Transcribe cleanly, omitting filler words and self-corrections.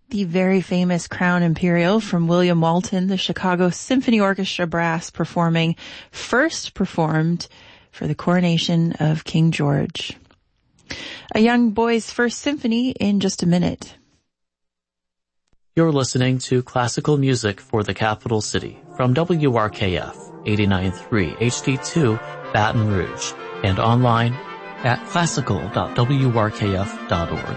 The very famous Crown Imperial from William Walton, the Chicago Symphony Orchestra Brass first performed for the coronation of King George. A young boy's first symphony in just a minute. You're listening to classical music for the capital city from WRKF 89.3 HD2 Baton Rouge and online at classical.wrkf.org.